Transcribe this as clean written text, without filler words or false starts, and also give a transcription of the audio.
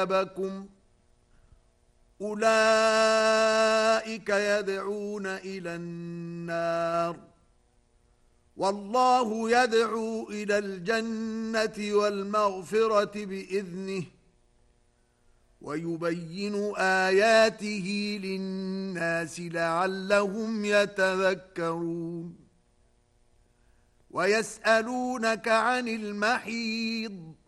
بكم أولئك يدعون إلى النار والله يدعو إلى الجنة والمغفرة بإذنه ويبين آياته للناس لعلهم يتذكرون ويسألونك عن المحيض